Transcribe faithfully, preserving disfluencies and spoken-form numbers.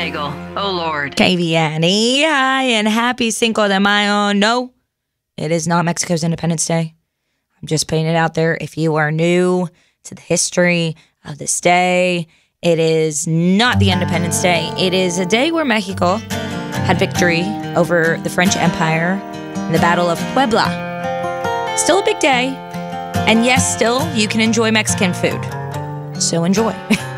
bagel. Oh, Lord. Kaviani, hi, and happy Cinco de Mayo. No, it is not Mexico's Independence Day. I'm just putting it out there. If you are new to the history of this day, it is not the Independence Day. It is a day where Mexico had victory over the French Empire in the Battle of Puebla. Still a big day. And yes, still, you can enjoy Mexican food. So enjoy.